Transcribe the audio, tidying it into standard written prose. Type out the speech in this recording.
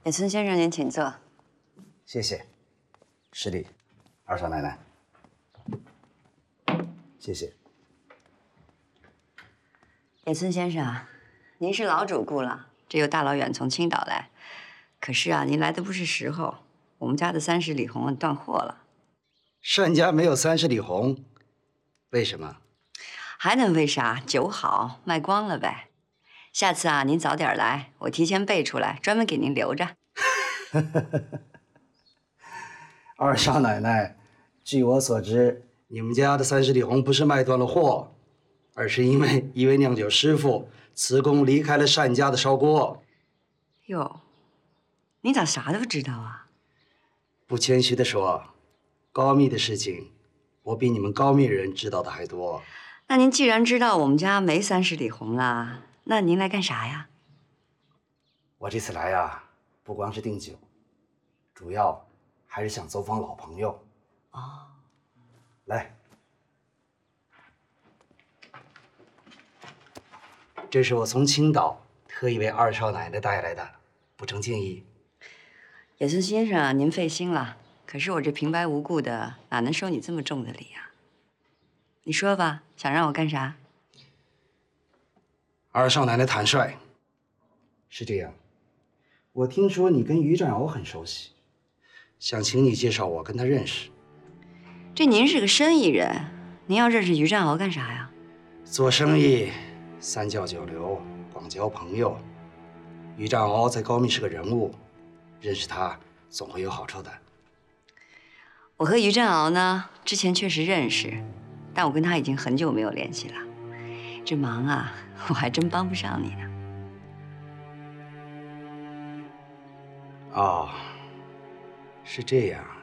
野村先生，您请坐。 谢谢，施礼，二少奶奶。谢谢。 野村先生，您是老主顾了，这又大老远从青岛来，可是啊，您来的不是时候，我们家的30里红断货了。 单家没有30里红，为什么？ 还能为啥？酒好，卖光了呗。下次啊，您早点来，我提前备出来，专门给您留着。 二少奶奶，据我所知，你们家的30里红不是卖断了货，而是因为一位酿酒师傅辞工离开了单家的烧锅。 哟，你咋啥都知道啊？ 不谦虚地说，高密的事情，我比你们高密人知道的还多。 那您既然知道我们家没30里红了，那您来干啥呀？ 我这次来呀，不光是订酒，主要还是想走访老朋友。 哦， 来，这是我从青岛特意为二少奶奶带来的，不成敬意。 野村先生啊，您费心了。可是我这平白无故的，哪能收你这么重的礼呀？你说吧，想让我干啥？ 二少奶奶坦率。是这样，我听说你跟于占鳌很熟悉，想请你介绍我跟他认识。 这您是个生意人，您要认识于占鳌干啥呀？ 做生意，三教九流，广交朋友。于占鳌在高密是个人物，认识他总会有好处的。 我和于占鳌呢，之前确实认识，但我跟他已经很久没有联系了。这忙啊，我还真帮不上你呢。 哦，是这样。